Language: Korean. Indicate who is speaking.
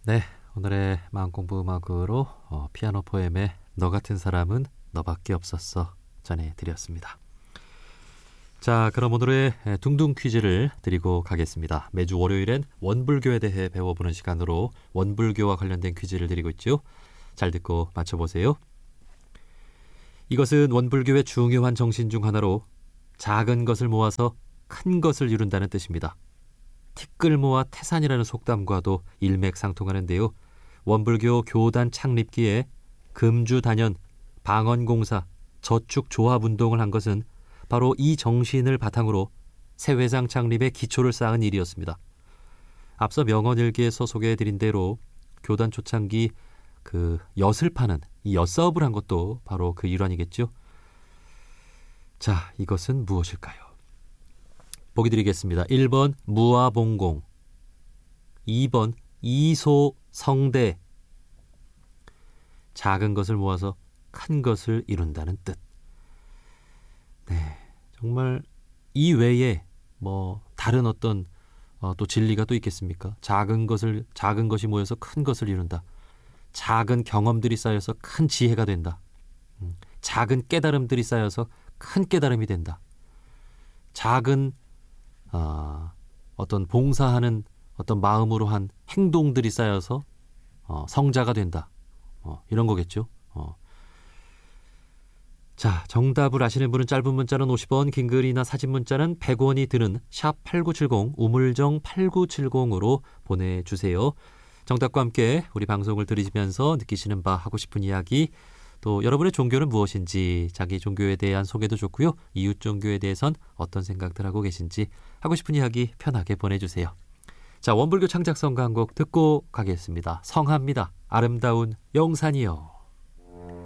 Speaker 1: 네, 오늘의 마음공부 음악으로 피아노 포엠의 너 같은 사람은 너밖에 없었어 전해드렸습니다. 자, 그럼 오늘의 둥둥 퀴즈를 드리고 가겠습니다. 매주 월요일엔 원불교에 대해 배워보는 시간으로 원불교와 관련된 퀴즈를 드리고 있죠. 잘 듣고 맞춰보세요. 이것은 원불교의 중요한 정신 중 하나로 작은 것을 모아서 큰 것을 이룬다는 뜻입니다. 티끌 모아 태산이라는 속담과도 일맥상통하는데요. 원불교 교단 창립기에 금주단연, 방언공사, 저축조합운동을 한 것은 바로 이 정신을 바탕으로 새 회상 창립의 기초를 쌓은 일이었습니다. 앞서 명언일기에서 소개해드린 대로 교단 초창기 그 엿을 파는 이 엿사업을 한 것도 바로 그 일환이겠죠. 자, 이것은 무엇일까요? 보기 드리겠습니다. 1번 무아봉공, 2번 이소성대. 작은 것을 모아서 큰 것을 이룬다는 뜻. 네, 정말 이 외에 다른 어떤 또 진리가 또 있겠습니까? 작은 것이 모여서 큰 것을 이룬다. 작은 경험들이 쌓여서 큰 지혜가 된다. 작은 깨달음들이 쌓여서 큰 깨달음이 된다. 작은 어떤 봉사하는 어떤 마음으로 한 행동들이 쌓여서 성자가 된다. 이런 거겠죠. 자, 정답을 아시는 분은 짧은 문자는 50원, 긴 글이나 사진 문자는 100원이 드는 샵 8970, 우물정 8970으로 보내주세요. 정답과 함께 우리 방송을 들으시면서 느끼시는 바, 하고 싶은 이야기, 또 여러분의 종교는 무엇인지, 자기 종교에 대한 소개도 좋고요. 이웃 종교에 대해선 어떤 생각들 하고 계신지, 하고 싶은 이야기 편하게 보내주세요. 자, 원불교 창작성가 한 곡 듣고 가겠습니다. 성하입니다. 아름다운 영산이요.